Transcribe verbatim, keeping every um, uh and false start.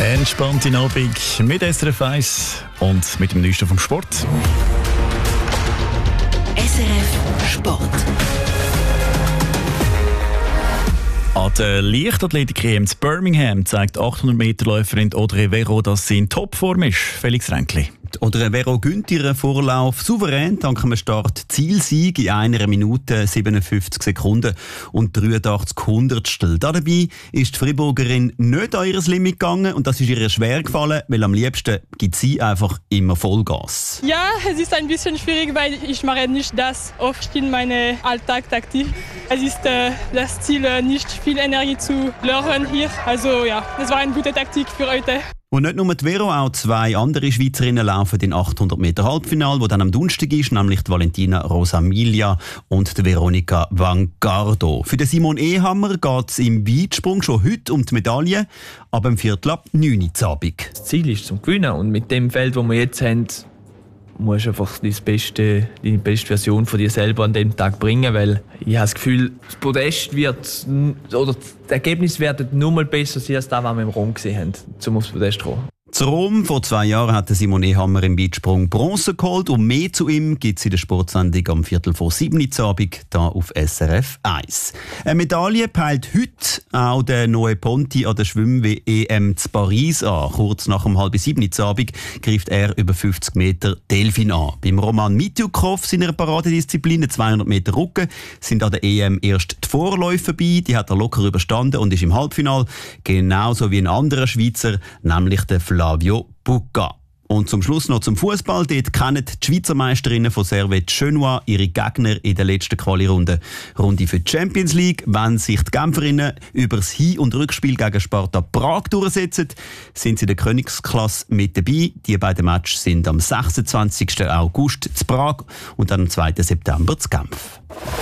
Entspannte Abend mit S R F eins und mit dem Neuesten vom Sport. S R F Sport. An der Leichtathletik-E M in Birmingham zeigt achthundert Meter Läuferin Audrey Vero, dass sie in Topform ist. Felix Ränkli. Oder Vero gönnt ihren Vorlauf souverän dank einem Start-Zielsieg in einer Minute siebenundfünfzig Sekunden und dreiundachtzig Hundertstel. Dabei ist die Friburgerin nicht an ihr Limit gegangen und das ist ihr schwer gefallen, weil am liebsten gibt sie einfach immer Vollgas. Ja, es ist ein bisschen schwierig, weil ich mache nicht das oft in meinem Alltag-Taktik. Es ist äh, das Ziel, äh, nicht viel Energie zu lernen hier. Also ja, es war eine gute Taktik für heute. Und nicht nur die Vero, auch zwei andere Schweizerinnen laufen in achthundert Meter Halbfinale, wo dann am Donnerstag ist, nämlich die Valentina Rosamilia und die Veronika Vangardo. Für den Simon Ehammer geht es im Weitsprung schon heute um die Medaille, aber im Viertel ab neun Uhr Abend. Das Ziel ist zum Gewinnen und mit dem Feld, das wir jetzt haben, musst du einfach die beste, die beste Version von dir selber an dem Tag bringen, weil ich habe das Gefühl, das Podest wird, oder das Ergebnis wird nur mal besser sein als das, was wir im Rom gesehen haben, um aufs Podest zu kommen. Zu Rom vor zwei Jahren hat Simon Ehammer im Weitsprung Bronze geholt und mehr zu ihm gibt es in der Sportsendung am Viertel vor sieben Uhr Abend hier auf S R F eins. Eine Medaille peilt heute auch der Noe Ponti an der Schwimm-E M zu Paris an. Kurz nach um halb sieben Uhr Abend greift er über fünfzig Meter Delfin an. Beim Roman Mitjukow seiner Paradedisziplin zweihundert Meter Rücken sind an der E M erst die Vorläufe vorbei. Die hat er locker überstanden und ist im Halbfinale. Genauso wie ein anderer Schweizer, nämlich der Flavio Bucca. Und zum Schluss noch zum Fußball. Dort kennen die Schweizer Meisterinnen von Servette Genua ihre Gegner in der letzten Quali-Runde Runde für die Champions League. Wenn sich die Genferinnen über das Hin- und Rückspiel gegen Sparta Prag durchsetzen, sind sie in der Königsklasse mit dabei. Die beiden Matches sind am sechsundzwanzigsten August zu Prag und dann am zweiten September zu Genf.